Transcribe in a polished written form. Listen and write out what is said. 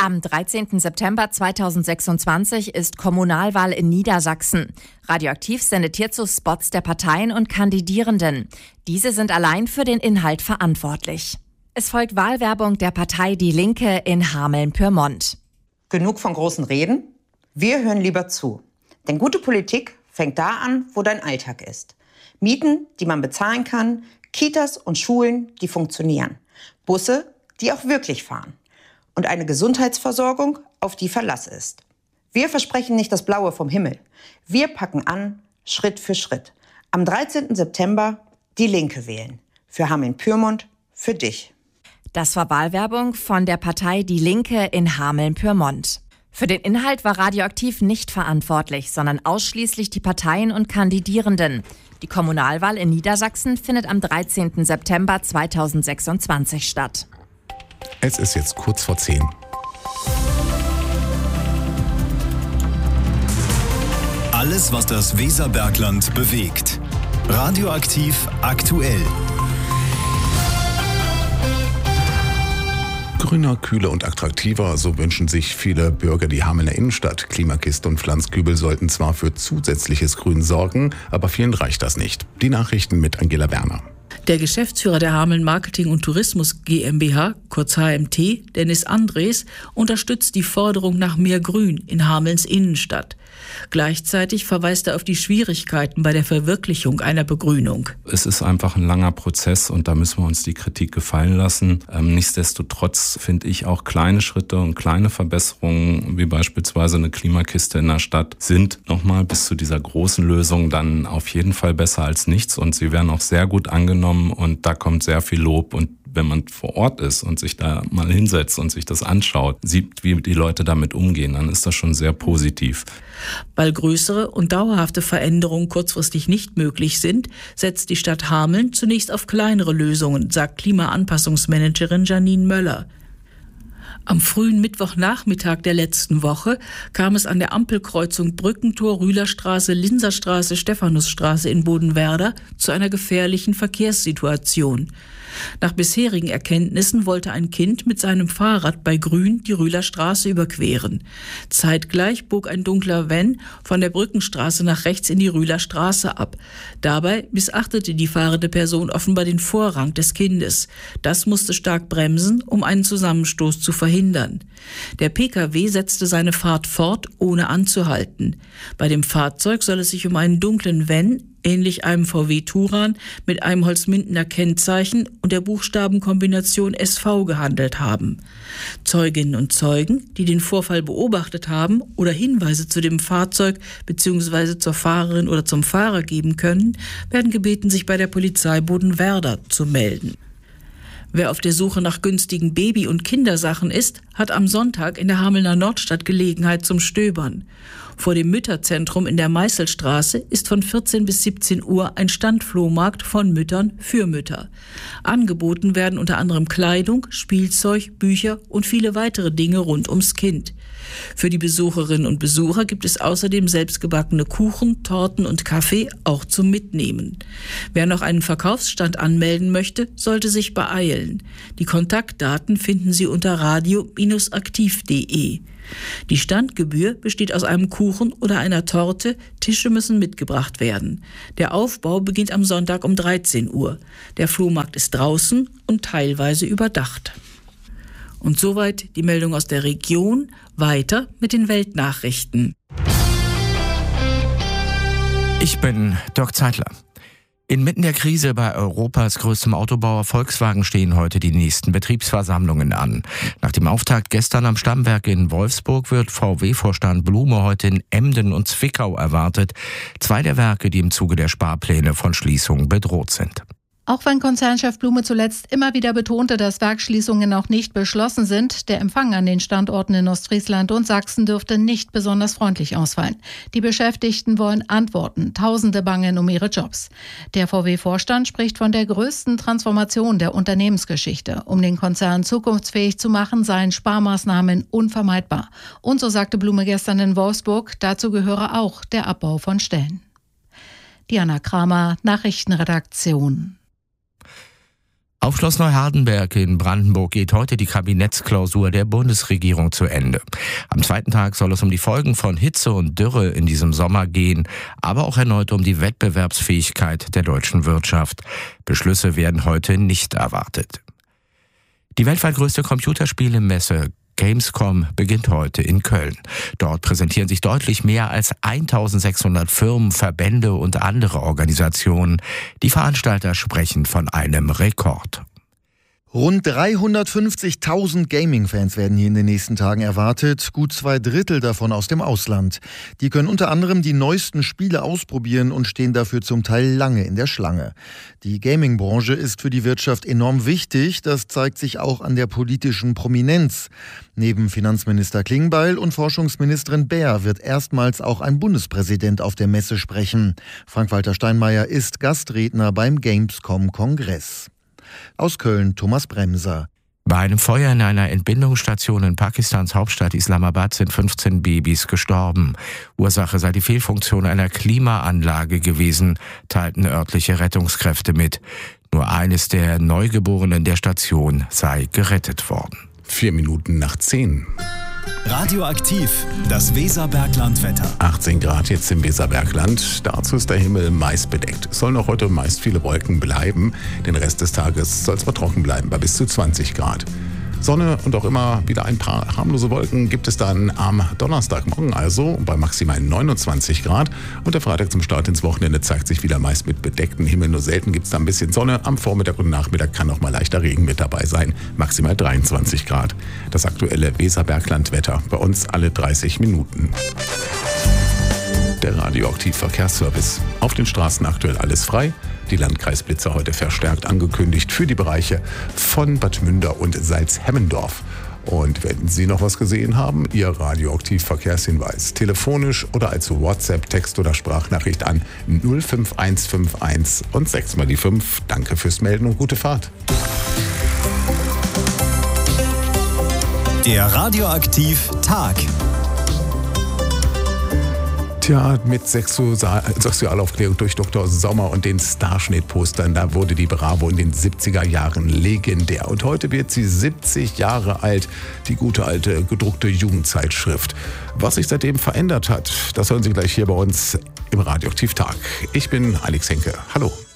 Am 13. September 2026 ist Kommunalwahl in Niedersachsen. Radioaktiv sendet hierzu Spots der Parteien und Kandidierenden. Diese sind allein für den Inhalt verantwortlich. Es folgt Wahlwerbung der Partei Die Linke in Hameln-Pyrmont. Genug von großen Reden? Wir hören lieber zu. Denn gute Politik fängt da an, wo dein Alltag ist. Mieten, die man bezahlen kann, Kitas und Schulen, die funktionieren. Busse, die auch wirklich fahren. Und eine Gesundheitsversorgung, auf die Verlass ist. Wir versprechen nicht das Blaue vom Himmel. Wir packen an, Schritt für Schritt. Am 13. September Die Linke wählen. Für Hameln-Pyrmont, für dich. Das war Wahlwerbung von der Partei Die Linke in Hameln-Pyrmont. Für den Inhalt war Radioaktiv nicht verantwortlich, sondern ausschließlich die Parteien und Kandidierenden. Die Kommunalwahl in Niedersachsen findet am 13. September 2026 statt. Es ist jetzt kurz vor 10. Alles, was das Weserbergland bewegt. Radioaktiv aktuell. Grüner, kühler und attraktiver, so wünschen sich viele Bürger die Hamelner Innenstadt. Klimakiste und Pflanzkübel sollten zwar für zusätzliches Grün sorgen, aber vielen reicht das nicht. Die Nachrichten mit Angela Werner. Der Geschäftsführer der Hameln Marketing und Tourismus GmbH, kurz HMT, Dennis Andres, unterstützt die Forderung nach mehr Grün in Hamelns Innenstadt. Gleichzeitig verweist er auf die Schwierigkeiten bei der Verwirklichung einer Begrünung. Es ist einfach ein langer Prozess und da müssen wir uns die Kritik gefallen lassen. Nichtsdestotrotz finde ich auch kleine Schritte und kleine Verbesserungen, wie beispielsweise eine Klimakiste in der Stadt, sind nochmal bis zu dieser großen Lösung dann auf jeden Fall besser als nichts und sie werden auch sehr gut angenommen und da kommt sehr viel Lob und wenn man vor Ort ist und sich da mal hinsetzt und sich das anschaut, sieht, wie die Leute damit umgehen, dann ist das schon sehr positiv. Weil größere und dauerhafte Veränderungen kurzfristig nicht möglich sind, setzt die Stadt Hameln zunächst auf kleinere Lösungen, sagt Klimaanpassungsmanagerin Janine Möller. Am frühen Mittwochnachmittag der letzten Woche kam es an der Ampelkreuzung Brückentor, Rühlerstraße, Linserstraße, Stephanusstraße in Bodenwerder zu einer gefährlichen Verkehrssituation. Nach bisherigen Erkenntnissen wollte ein Kind mit seinem Fahrrad bei Grün die Rühlerstraße überqueren. Zeitgleich bog ein dunkler Van von der Brückenstraße nach rechts in die Rühlerstraße ab. Dabei missachtete die fahrende Person offenbar den Vorrang des Kindes. Das musste stark bremsen, um einen Zusammenstoß zu verhindern. Der Pkw setzte seine Fahrt fort, ohne anzuhalten. Bei dem Fahrzeug soll es sich um einen dunklen Van, ähnlich einem VW Touran, mit einem Holzmindener Kennzeichen und der Buchstabenkombination SV gehandelt haben. Zeuginnen und Zeugen, die den Vorfall beobachtet haben oder Hinweise zu dem Fahrzeug bzw. zur Fahrerin oder zum Fahrer geben können, werden gebeten, sich bei der Polizei Bodenwerder zu melden. Wer auf der Suche nach günstigen Baby- und Kindersachen ist, hat am Sonntag in der Hamelner Nordstadt Gelegenheit zum Stöbern. Vor dem Mütterzentrum in der Meißelstraße ist von 14 bis 17 Uhr ein Standflohmarkt von Müttern für Mütter. Angeboten werden unter anderem Kleidung, Spielzeug, Bücher und viele weitere Dinge rund ums Kind. Für die Besucherinnen und Besucher gibt es außerdem selbstgebackene Kuchen, Torten und Kaffee, auch zum Mitnehmen. Wer noch einen Verkaufsstand anmelden möchte, sollte sich beeilen. Die Kontaktdaten finden Sie unter radio-aktiv.de. Die Standgebühr besteht aus einem Kuchen oder einer Torte, Tische müssen mitgebracht werden. Der Aufbau beginnt am Sonntag um 13 Uhr. Der Flohmarkt ist draußen und teilweise überdacht. Und soweit die Meldung aus der Region. Weiter mit den Weltnachrichten. Ich bin Dirk Zeitler. Inmitten der Krise bei Europas größtem Autobauer Volkswagen stehen heute die nächsten Betriebsversammlungen an. Nach dem Auftakt gestern am Stammwerk in Wolfsburg wird VW-Vorstand Blume heute in Emden und Zwickau erwartet. 2 der Werke, die im Zuge der Sparpläne von Schließungen bedroht sind. Auch wenn Konzernchef Blume zuletzt immer wieder betonte, dass Werksschließungen noch nicht beschlossen sind, der Empfang an den Standorten in Ostfriesland und Sachsen dürfte nicht besonders freundlich ausfallen. Die Beschäftigten wollen Antworten. Tausende bangen um ihre Jobs. Der VW-Vorstand spricht von der größten Transformation der Unternehmensgeschichte. Um den Konzern zukunftsfähig zu machen, seien Sparmaßnahmen unvermeidbar. Und so sagte Blume gestern in Wolfsburg, dazu gehöre auch der Abbau von Stellen. Diana Kramer, Nachrichtenredaktion. Auf Schloss Neuhardenberg in Brandenburg geht heute die Kabinettsklausur der Bundesregierung zu Ende. Am zweiten Tag soll es um die Folgen von Hitze und Dürre in diesem Sommer gehen, aber auch erneut um die Wettbewerbsfähigkeit der deutschen Wirtschaft. Beschlüsse werden heute nicht erwartet. Die weltweit größte Computerspielemesse Gamescom beginnt heute in Köln. Dort präsentieren sich deutlich mehr als 1600 Firmen, Verbände und andere Organisationen. Die Veranstalter sprechen von einem Rekord. Rund 350.000 Gaming-Fans werden hier in den nächsten Tagen erwartet, gut 2/3 davon aus dem Ausland. Die können unter anderem die neuesten Spiele ausprobieren und stehen dafür zum Teil lange in der Schlange. Die Gaming-Branche ist für die Wirtschaft enorm wichtig, das zeigt sich auch an der politischen Prominenz. Neben Finanzminister Klingbeil und Forschungsministerin Baer wird erstmals auch ein Bundespräsident auf der Messe sprechen. Frank-Walter Steinmeier ist Gastredner beim Gamescom-Kongress. Aus Köln Thomas Bremser. Bei einem Feuer in einer Entbindungsstation in Pakistans Hauptstadt Islamabad sind 15 Babys gestorben. Ursache sei die Fehlfunktion einer Klimaanlage gewesen, teilten örtliche Rettungskräfte mit. Nur eines der Neugeborenen der Station sei gerettet worden. 9:04. Radioaktiv, das Weserbergland-Wetter. 18 Grad jetzt im Weserbergland. Dazu ist der Himmel meist bedeckt. Es sollen auch heute meist viele Wolken bleiben. Den Rest des Tages soll es zwar trocken bleiben, bei bis zu 20 Grad. Sonne und auch immer wieder ein paar harmlose Wolken gibt es dann am Donnerstagmorgen, also bei maximal 29 Grad. Und der Freitag zum Start ins Wochenende zeigt sich wieder meist mit bedecktem Himmel. Nur selten gibt es da ein bisschen Sonne. Am Vormittag und Nachmittag kann auch mal leichter Regen mit dabei sein. Maximal 23 Grad. Das aktuelle Weserbergland-Wetter. Bei uns alle 30 Minuten. Der Radioaktiv-Verkehrsservice. Auf den Straßen aktuell alles frei. Die Landkreisblitzer heute verstärkt angekündigt für die Bereiche von Bad Münder und Salzhemmendorf. Und wenn Sie noch was gesehen haben, Ihr Radioaktiv-Verkehrshinweis telefonisch oder als WhatsApp, Text oder Sprachnachricht an 05151 und 6 mal die 5. Danke fürs Melden und gute Fahrt. Der Radioaktiv-Tag. Tja, mit Sexualaufklärung durch Dr. Sommer und den Starschnitt-Postern, da wurde die Bravo in den 70er Jahren legendär. Und heute wird sie 70 Jahre alt, die gute alte gedruckte Jugendzeitschrift. Was sich seitdem verändert hat, das hören Sie gleich hier bei uns im Radioaktiv-Tag. Ich bin Alex Henke. Hallo.